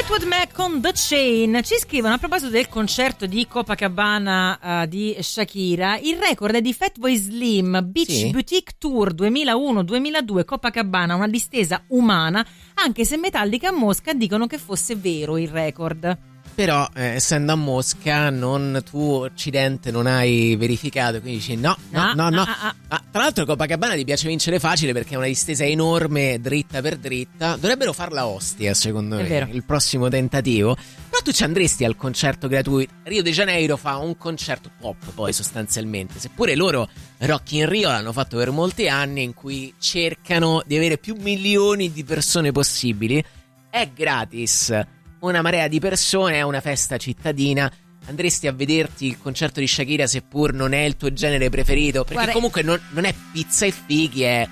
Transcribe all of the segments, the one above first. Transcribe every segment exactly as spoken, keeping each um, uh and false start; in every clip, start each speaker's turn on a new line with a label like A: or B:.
A: Fleetwood Mac con The Chain. Ci scrivono a proposito del concerto di Copacabana uh, di Shakira. Il record è di Fatboy Slim, Beach
B: Sì.
A: Boutique Tour duemilauno duemiladue Copacabana, una distesa umana, anche se Metallica a Mosca dicono che fosse vero il record.
B: Però eh, essendo a Mosca, non, tu occidente non hai verificato, quindi dici no, no,
A: Ah,
B: no, no.
A: ah, ah,
B: Ah, tra l'altro Copacabana ti piace vincere facile perché è una distesa enorme, dritta per dritta. Dovrebbero farla a Ostia, secondo
A: È
B: me,
A: vero.
B: il prossimo tentativo. Però tu ci andresti al concerto gratuito. Rio de Janeiro fa un concerto pop, poi sostanzialmente, seppure loro Rock in Rio l'hanno fatto per molti anni, in cui cercano di avere più milioni di persone possibili. È gratis, una marea di persone, è una festa cittadina. Andresti a vederti il concerto di Shakira seppur non è il tuo genere preferito? Perché
A: Guarda,
B: comunque non, non è pizza e fighi, è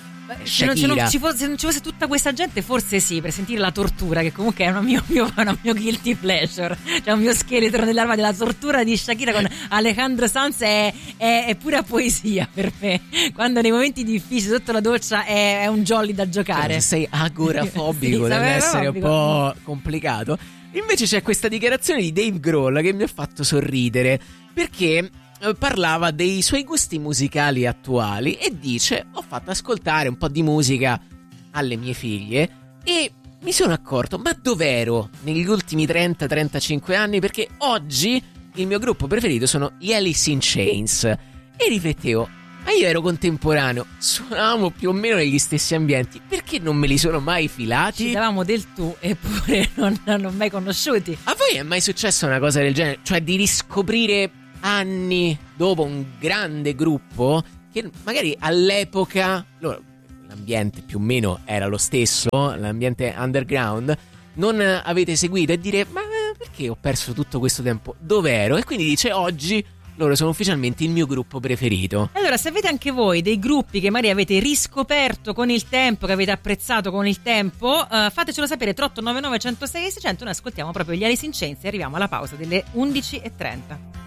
A: Se non, se,
B: Shakira.
A: non ci fosse, se non ci fosse tutta questa gente, forse sì, per sentire la tortura, che comunque è un mio, mio, un mio guilty pleasure. Cioè un mio scheletro nell'armadio. La tortura di Shakira con Alejandro Sanz è, è, è pura poesia per me. Quando nei momenti difficili sotto la doccia è, è un jolly da giocare.
B: Cioè, se sei agorafobico
A: Sì,
B: deve essere un
A: agorafobico.
B: po' complicato. Invece c'è questa dichiarazione di Dave Grohl che mi ha fatto sorridere, perché eh, parlava dei suoi gusti musicali attuali e dice: ho fatto ascoltare un po' di musica alle mie figlie e mi sono accorto, ma dov'ero negli ultimi trenta trentacinque anni? Perché oggi il mio gruppo preferito sono gli Alice in Chains. E riflettevo, ma io ero contemporaneo, suonavamo più o meno negli stessi ambienti, perché non me li sono mai filati?
A: Ci davamo del tu, eppure non l'hanno mai conosciuti.
B: A voi è mai successa una cosa del genere? Cioè di riscoprire anni dopo un grande gruppo che magari all'epoca loro, l'ambiente più o meno era lo stesso, l'ambiente underground, non avete seguito e dire: ma perché ho perso tutto questo tempo? Dov'ero? E quindi dice: oggi loro sono ufficialmente il mio gruppo preferito.
A: Allora, se avete anche voi dei gruppi che magari avete riscoperto con il tempo, che avete apprezzato con il tempo, uh, fatecelo sapere. Tre otto nove nove uno zero sei seicento. Noi ascoltiamo proprio gli Alice in Chains e arriviamo alla pausa delle undici e trenta.